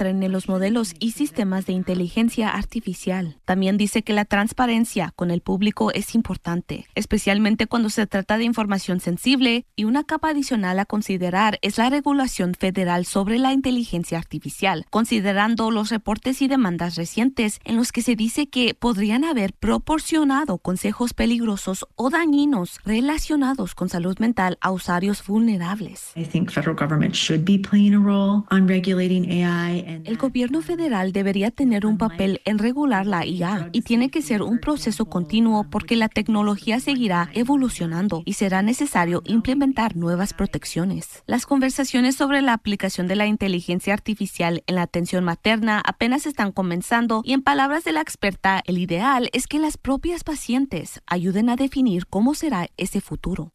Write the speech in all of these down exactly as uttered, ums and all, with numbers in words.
entrene los modelos y sistemas de inteligencia artificial. También dice que la transparencia con el público es importante, especialmente cuando se trata de información sensible, y una capa adicional a considerar es la regulación federal sobre la inteligencia artificial, considerando los reportes y demandas recientes en los que se dice que podrían haber proporcionado consejos peligrosos o dañinos relacionados con salud mental a usuarios vulnerables. I think federal government should be playing a role on regulating A I. And El gobierno federal debería tener un papel en regular la I A y tiene que ser un proceso continuo porque la tecnología seguirá evolucionando y será necesario implementar nuevas protecciones. Las conversaciones sobre la aplicación de la inteligencia artificial en la atención materna apenas están comenzando y, en palabras de la experta, el ideal es que las propias pacientes ayuden a definir cómo será ese futuro.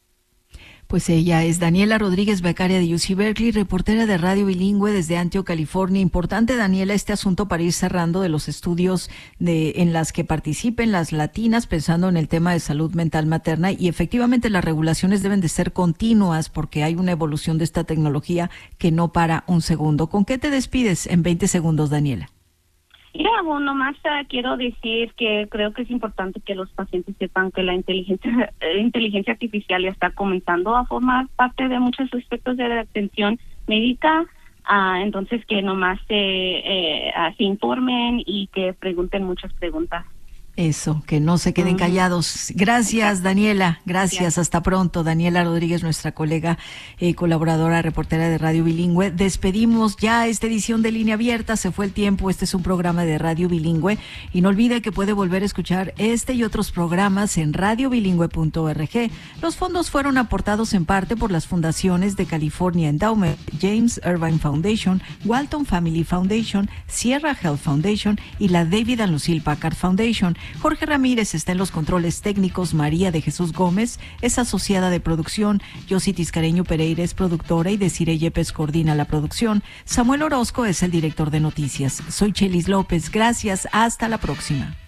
Pues ella es Daniela Rodríguez, becaria de U C Berkeley, reportera de Radio Bilingüe desde Antioch, California. Importante, Daniela, este asunto para ir cerrando de los estudios de en las que participen las latinas, pensando en el tema de salud mental materna, y efectivamente las regulaciones deben de ser continuas porque hay una evolución de esta tecnología que no para un segundo. ¿Con qué te despides en veinte segundos, Daniela? Ya, bueno, más uh, quiero decir que creo que es importante que los pacientes sepan que la inteligencia eh, inteligencia artificial ya está comenzando a formar parte de muchos aspectos de la atención médica, uh, entonces que nomás se, eh, uh, se informen y que pregunten muchas preguntas. Eso, que no se queden callados. Gracias, Daniela. Gracias. Hasta pronto. Daniela Rodríguez, nuestra colega, eh, colaboradora, reportera de Radio Bilingüe. Despedimos ya esta edición de Línea Abierta. Se fue el tiempo. Este es un programa de Radio Bilingüe. Y no olvide que puede volver a escuchar este y otros programas en radio bilingüe punto org. Los fondos fueron aportados en parte por las fundaciones de California Endowment, James Irvine Foundation, Walton Family Foundation, Sierra Health Foundation y la David and Lucille Packard Foundation. Jorge Ramírez está en los controles técnicos, María de Jesús Gómez es asociada de producción, Yossi Tiscareño Pereira es productora y Desiree Yepes coordina la producción. Samuel Orozco es el director de noticias. Soy Chelis López, gracias, hasta la próxima.